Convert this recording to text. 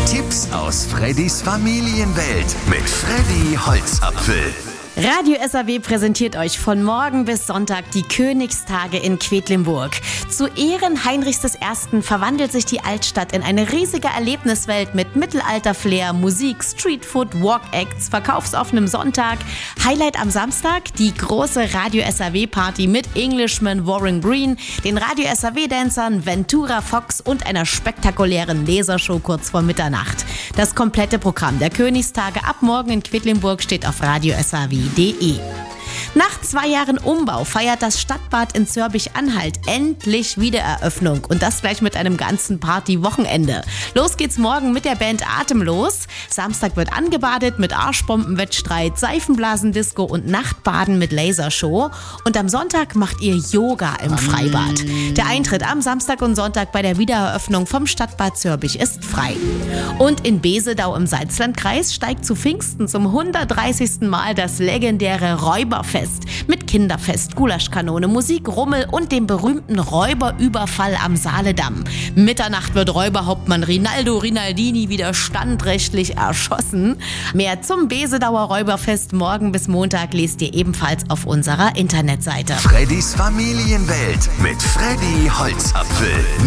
Tipps aus Freddys Familienwelt mit Freddy Holzapfel. Radio SAW präsentiert euch von morgen bis Sonntag die Königstage in Quedlinburg. Zu Ehren Heinrichs I. verwandelt sich die Altstadt in eine riesige Erlebniswelt mit Mittelalter-Flair, Musik, Streetfood, Walk-Acts, verkaufsoffenem Sonntag. Highlight am Samstag die große Radio SAW-Party mit Englishman Warren Green, den Radio SAW-Dancern Ventura Fox und einer spektakulären Lasershow kurz vor Mitternacht. Das komplette Programm der Königstage ab morgen in Quedlinburg steht auf Radio SAW.de. Nach 2 Jahren Umbau feiert das Stadtbad in Zörbisch-Anhalt endlich Wiedereröffnung und das gleich mit einem ganzen Party-Wochenende. Los geht's morgen mit der Band Atemlos. Samstag wird angebadet mit Arschbombenwettstreit, Seifenblasendisco und Nachtbaden mit Lasershow. Und am Sonntag macht ihr Yoga im Freibad. Der Eintritt am Samstag und Sonntag bei der Wiedereröffnung vom Stadtbad Zörbisch ist frei. Und in Besedau im Salzlandkreis steigt zu Pfingsten zum 130. Mal das legendäre Räuberfest mit Kinderfest, Gulaschkanone, Musik, Rummel und dem berühmten Räuberüberfall am Saaledamm. Mitternacht wird Räuberhauptmann Rinaldo Rinaldini wieder standrechtlich erschossen. Mehr zum Besedauer Räuberfest morgen bis Montag lest ihr ebenfalls auf unserer Internetseite. Freddys Familienwelt mit Freddy Holzapfel.